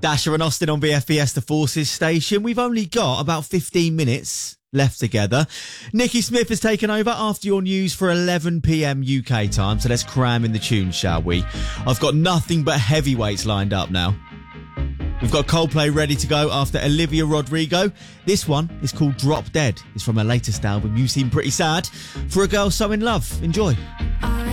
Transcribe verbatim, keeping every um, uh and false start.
Dasher and Austin on B F B S, the Forces station. We've only got about fifteen minutes left together. Nikki Smith has taken over after your news for eleven p.m. U K time, so let's cram in the tunes, shall we? I've got nothing but heavyweights lined up now. We've got Coldplay ready to go after Olivia Rodrigo. This one is called Drop Dead. It's from her latest album, You Seem Pretty Sad, for a girl so in love. Enjoy. I